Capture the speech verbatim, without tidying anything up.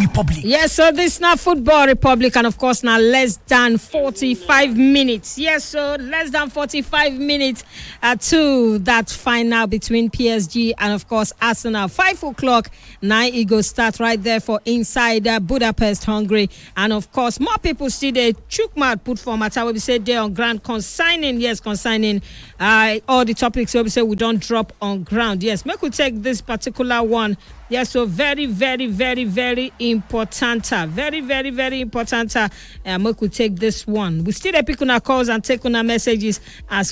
Republic. Yes, so this now Football Republic, and of course now less than forty-five minutes. Yes, so less than forty-five minutes uh, to that final between P S G and of course Arsenal. Five o'clock, nine Eagles start right there for inside uh, Budapest, Hungary, and of course more people see the Chukmat put for matter. We say there on ground consigning, yes, consigning uh, all the topics. We say we don't drop on ground. Yes, make we take this particular one. Yes, so very, very, very, very important. Very, very, very important. Uh, we could take this one. We still pick on our calls and take on our messages as